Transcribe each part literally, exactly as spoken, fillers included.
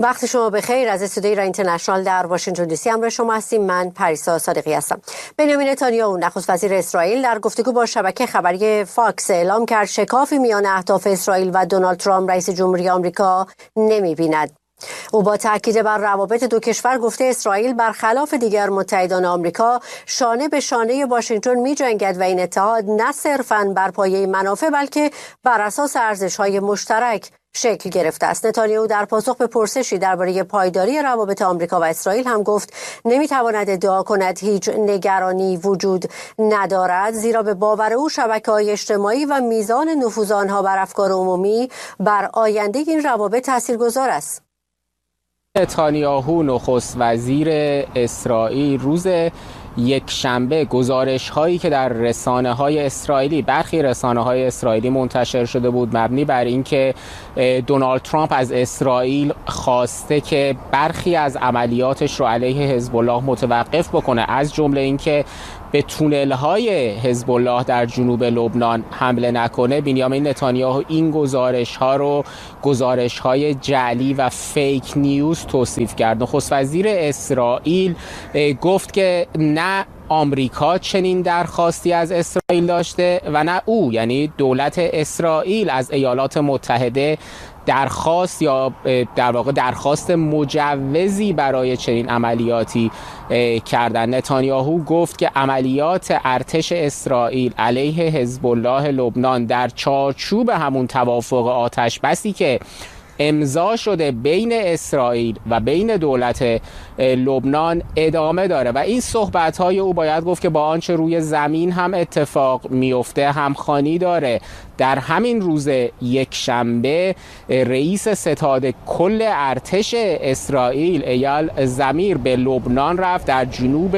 وقت شما بخیر. از استودیوی ایران اینترنشنال در واشنگتن دی سی همراه شما هستیم. من پریسا صادقی هستم. بنیامین نتانیاهو نخست وزیر اسرائیل در گفتگو با شبکه خبری فاکس اعلام کرد شکافی میان اهداف اسرائیل و دونالد ترامپ رئیس جمهوری آمریکا نمی‌بیند. او با تاکید بر روابط دو کشور گفته اسرائیل برخلاف دیگر متحدان آمریکا شانه به شانه واشنگتن می‌جنگد و این اتحاد نه صرفاً بر پایه منافع بلکه بر اساس ارزش‌های مشترک شکل گرفته است. نتانیاهو در پاسخ به پرسشی درباره پایداری روابط آمریکا و اسرائیل هم گفت نمیتواند ادعا کند هیچ نگرانی وجود ندارد، زیرا به باور او شبکه‌های اجتماعی و میزان نفوذ آنها بر افکار عمومی بر آینده این روابط تاثیرگذار است. نتانیاهو نخست وزیر اسرائیل روز یک شنبه گزارش هایی که در رسانه های اسرائیلی برخی رسانه های اسرائیلی منتشر شده بود مبنی بر اینکه دونالد ترامپ از اسرائیل خواسته که برخی از عملیاتش رو علیه حزب الله متوقف بکنه، از جمله اینکه به تونل های حزب الله در جنوب لبنان حمله نکنه، بنیامین نتانیاهو این گزارش ها رو گزارش های جعلی و فیک نیوز توصیف کرد. نخست وزیر اسرائیل گفت که نه آمریکا چنین درخواستی از اسرائیل داشته و نه او، یعنی دولت اسرائیل، از ایالات متحده درخواست یا در واقع درخواست مجوزی برای چنین عملیاتی کردن. نتانیاهو گفت که عملیات ارتش اسرائیل علیه حزب الله لبنان در چارچوب همون توافق آتش بسی که امضا شده بین اسرائیل و بین دولت لبنان ادامه داره و این صحبت‌های او باید گفت که با آنچه روی زمین هم اتفاق میفته همخوانی داره. در همین روز یک شنبه رئیس ستاد کل ارتش اسرائیل ایال زمیر به لبنان رفت، در جنوب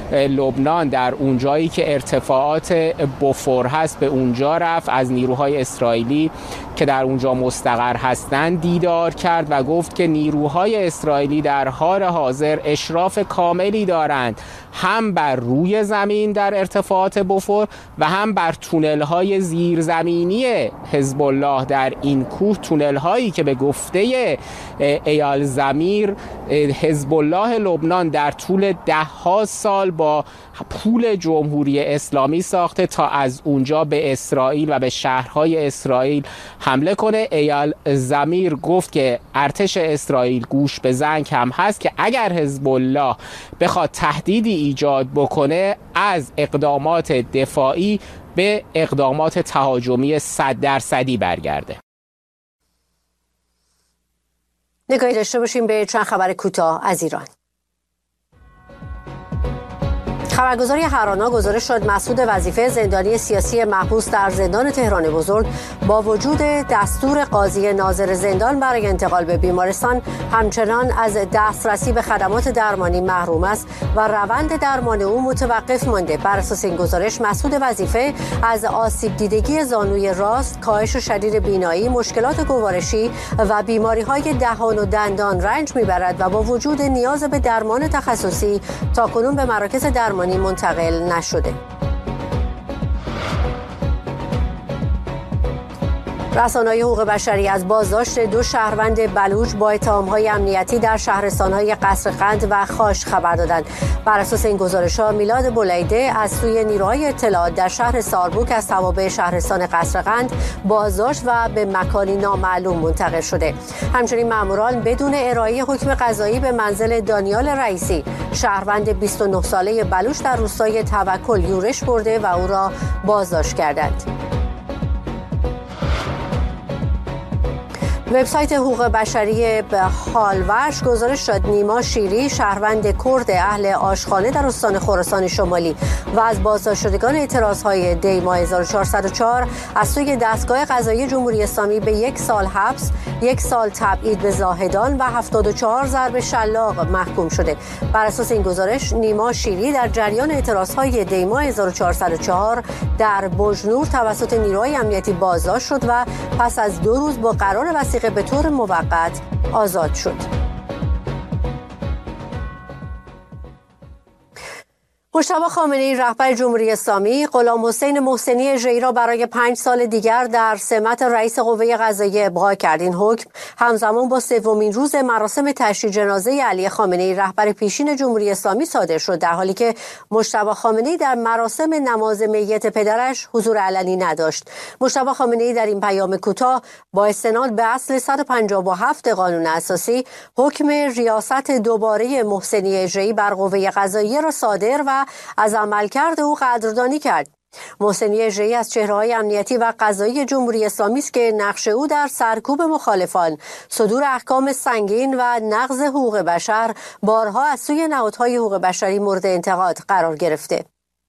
لبنان در اونجایی که ارتفاعات بوفور هست به اونجا رفت، از نیروهای اسرائیلی که در اونجا مستقر هستند دیدار کرد و گفت که نیروهای اسرائیلی در حال حاضر اشراف کاملی دارند هم بر روی زمین در ارتفاعات بوفور و هم بر تونل های زیرزمینی حزب الله در این کوه، تونل هایی که به گفته ایال زمیر حزب الله لبنان در طول ده ها سال با پول جمهوری اسلامی ساخته تا از اونجا به اسرائیل و به شهرهای اسرائیل حمله کنه. ایال زمیر گفت که ارتش اسرائیل گوش به زنگ هم هست که اگر حزب الله بخواد تهدیدی ایجاد بکنه از اقدامات دفاعی به اقدامات تهاجمی صد درصدی برگرده. نگاهی داشته باشیم به چند خبر کوتاه از ایران. خبرگزاری هرانا گزارش شد مسعود وظیفه زندانی سیاسی محبوس در زندان تهران بزرگ با وجود دستور قاضی ناظر زندان برای انتقال به بیمارستان همچنان از دسترسی به خدمات درمانی محروم است و روند درمان او متوقف مانده. بر اساس این گزارش مسعود وظیفه از آسیب دیدگی زانوی راست، کاهش شدید بینایی، مشکلات گوارشی و بیماری‌های دهان و دندان رنج می‌برد و با وجود نیاز به درمان تخصصی تاکنون به مراکز درمانی منتقل نشده. رسانه‌های حقوق بشری از بازداشت دو شهروند بلوچ با اتهام‌های امنیتی در شهرستان‌های قصرقند و خاش خبر دادند. بر اساس این گزارش‌ها میلاد بولیده از سوی نیروهای اطلاعات در شهر ساربوک از توابع شهرستان قصرقند بازداشت و به مکانی نامعلوم منتقل شده. همچنین ماموران بدون ارائه حکم قضایی به منزل دانیال رئیسی، شهروند بیست و نه ساله بلوچ در روستای توکل یورش برده و او را بازداشت کردند. وبسایت حقوق بشری به حالوش گزارش داد نیما شیری، شهروند کرد اهل آشخانه در استان خراسان شمالی و از بازداشت شدگان اعتراضهای دی ماه هزار و چهارصد و چهار از سوی دستگاه قضایی جمهوری اسلامی به یک سال حبس، یک سال تبعید به زاهدان و هفتاد و چهار ضرب شلاق محکوم شده. بر اساس این گزارش نیما شیری در جریان اعتراضهای دی ماه هزار و چهارصد و چهار در بجنور توسط نیروهای امنیتی بازداشت شد و پس از دو روز با قرار وثیقه به طور موقت آزاد شد. مجتبی خامنه‌ای رهبر جمهوری اسلامی غلام حسین محسنی ژی را برای پنج سال دیگر در سمت رئیس قوه قضاییه ابقا کرد. این حکم همزمان با سومین روز مراسم تشییع جنازه علی خامنه‌ای رهبر پیشین جمهوری اسلامی صادر شد، در حالی که مجتبی خامنه‌ای در مراسم نماز میت پدرش حضور علنی نداشت. مجتبی خامنه‌ای در این پیام کوتاه با استناد به اصل صد و پنجاه و هفت قانون اساسی حکم ریاست دوباره محسنی ژی بر قوه قضاییه را صادر و از عملکرد او قدردانی کرد. محسنی ژی از چهره‌های امنیتی و قضایی جمهوری اسلامی است که نقش او در سرکوب مخالفان، صدور احکام سنگین و نقض حقوق بشر بارها از سوی نهادهای حقوق بشری مورد انتقاد قرار گرفته.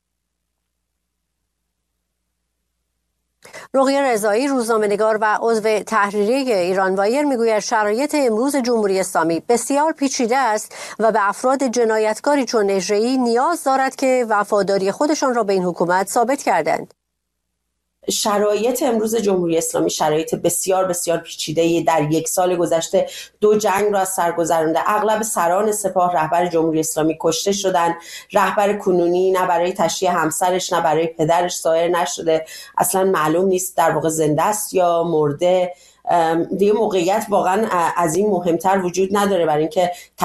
رقیه رضایی، روزنامه‌نگار و عضو تحریریه ایران وایر، میگوید شرایط امروز جمهوری اسلامی بسیار پیچیده است و به افراد جنایتکاری چون ژی نیاز دارد که وفاداری خودشان را به این حکومت ثابت کردند. شرایط امروز جمهوری اسلامی شرایط بسیار بسیار پیچیده، در یک سال گذشته دو جنگ را از سر گذرانده. اغلب سران سپاه رهبر جمهوری اسلامی کشته شدن. رهبر کنونی نه برای تشییع همسرش نه برای پدرش ظاهر نشده، اصلا معلوم نیست در واقع زنده است یا مرده. دیگه موقعیت واقعا از این مهمتر وجود نداره برای اینکه